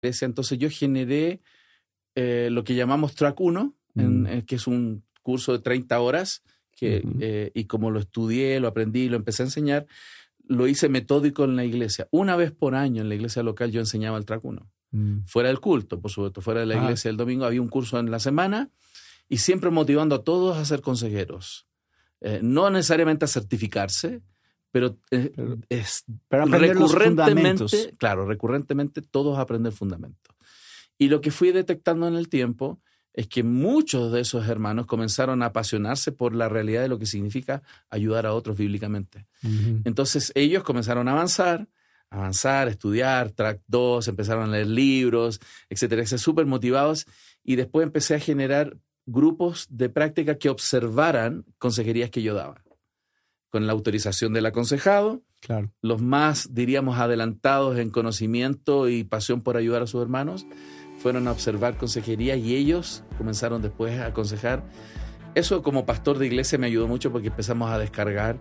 iglesia. Entonces yo generé lo que llamamos Track 1, que es un curso de 30 horas, y como lo estudié, lo aprendí, lo empecé a enseñar, lo hice metódico en la iglesia. Una vez por año en la iglesia local yo enseñaba el Track 1. Fuera del culto, por supuesto, fuera de la iglesia el domingo, había un curso en la semana y siempre motivando a todos a ser consejeros. No necesariamente a certificarse, pero aprender los fundamentos. Recurrentemente todos aprender fundamentos. Y lo que fui detectando en el tiempo es que muchos de esos hermanos comenzaron a apasionarse por la realidad de lo que significa ayudar a otros bíblicamente. Entonces ellos comenzaron a avanzar, estudiar, Track 2, empezaron a leer libros, etcétera, súper motivados. Y después empecé a generar grupos de práctica que observaran consejerías que yo daba. Con la autorización del aconsejado, los más, diríamos, adelantados en conocimiento y pasión por ayudar a sus hermanos, fueron a observar consejería y ellos comenzaron después a aconsejar. Eso como pastor de iglesia me ayudó mucho porque empezamos a descargar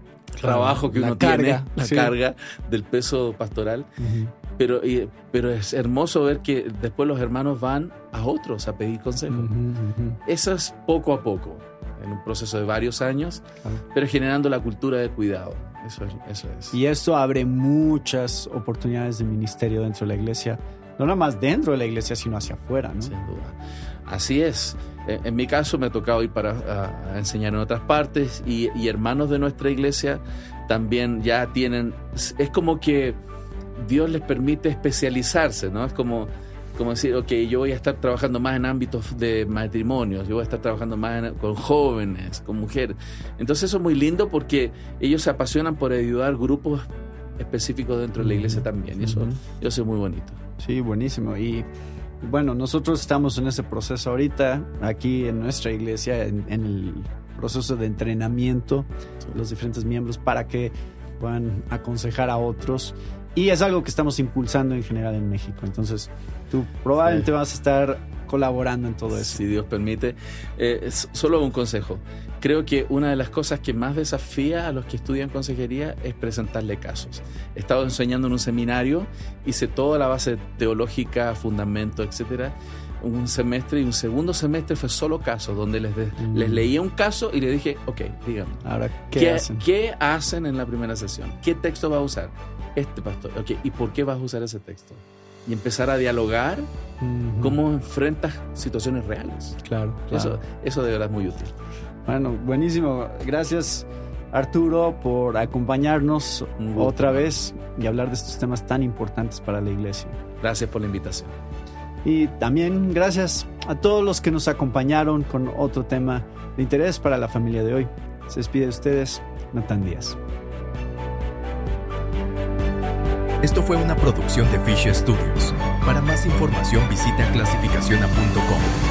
trabajo que uno tiene, la carga del peso pastoral. Pero es hermoso ver que después los hermanos van a otros a pedir consejo. Eso es poco a poco, en un proceso de varios años, pero generando la cultura de cuidado. Eso es. Y esto abre muchas oportunidades de ministerio dentro de la iglesia. No nada más dentro de la iglesia, sino hacia afuera, ¿no? Sin duda. Así es. En mi caso me ha tocado ir a enseñar en otras partes y hermanos de nuestra iglesia también ya tienen... Es como que Dios les permite especializarse, ¿no? Es como decir, ok, yo voy a estar trabajando más en ámbitos de matrimonios, yo voy a estar trabajando más con jóvenes, con mujeres. Entonces eso es muy lindo porque ellos se apasionan por ayudar grupos específicos dentro de la iglesia también. Y eso es muy bonito. Sí, buenísimo. Y bueno, nosotros estamos en ese proceso ahorita, aquí en nuestra iglesia, en el proceso de entrenamiento de los diferentes miembros para que puedan aconsejar a otros. Y es algo que estamos impulsando en general en México. Entonces, tú probablemente vas a estar colaborando en todo eso. Si Dios permite. Solo un consejo. Creo que una de las cosas que más desafía a los que estudian consejería es presentarle casos. He estado enseñando en un seminario, hice toda la base teológica, fundamento, etcétera, un semestre, y un segundo semestre fue solo casos, donde les leía un caso y les dije, ok, díganme. Ahora, ¿Qué hacen en la primera sesión? ¿Qué texto va a usar? Pastor. Ok, ¿y por qué vas a usar ese texto? Y empezar a dialogar cómo enfrentas situaciones reales. Claro. Eso de verdad es muy útil. Bueno, buenísimo. Gracias, Arturo, por acompañarnos otra vez y hablar de estos temas tan importantes para la iglesia. Gracias por la invitación. Y también gracias a todos los que nos acompañaron con otro tema de interés para la familia de hoy. Se despide de ustedes, Natán Díaz. Esto fue una producción de Fish Studios. Para más información visita clasificaciona.com.